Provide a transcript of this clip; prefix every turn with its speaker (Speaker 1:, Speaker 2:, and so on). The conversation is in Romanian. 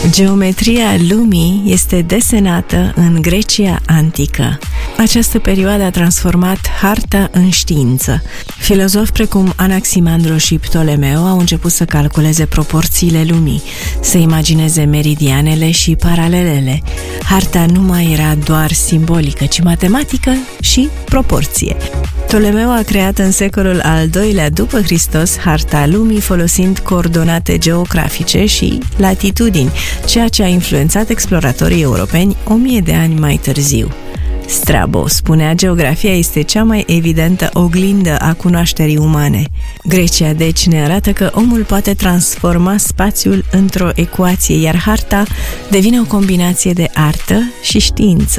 Speaker 1: Geometria lumii este desenată în Grecia antică. Această perioadă a transformat harta în știință. Filozofi precum Anaximandru și Ptolemeu au început să calculeze proporțiile lumii, să imagineze meridianele și paralelele. Harta nu mai era doar simbolică, ci matematică și proporție. Ptolemeu a creat în secolul al II-lea după Hristos harta lumii folosind coordonate geografice și latitudini, ceea ce a influențat exploratorii europeni 1000 de ani mai târziu. Strabo spunea: geografia este cea mai evidentă oglindă a cunoașterii umane. Grecia, deci, ne arată că omul poate transforma spațiul într-o ecuație, iar harta devine o combinație de artă și știință.